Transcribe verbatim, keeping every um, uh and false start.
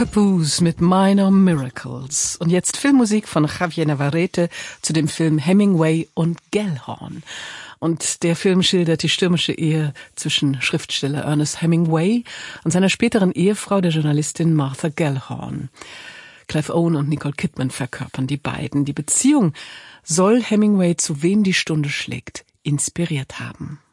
Papoose mit Minor Miracles. Und jetzt Filmmusik von Javier Navarrete zu dem Film Hemingway und Gellhorn. Und der Film schildert die stürmische Ehe zwischen Schriftsteller Ernest Hemingway und seiner späteren Ehefrau, der Journalistin Martha Gellhorn. Clive Owen und Nicole Kidman verkörpern die beiden. Die Beziehung soll Hemingway, zu wem die Stunde schlägt, inspiriert haben.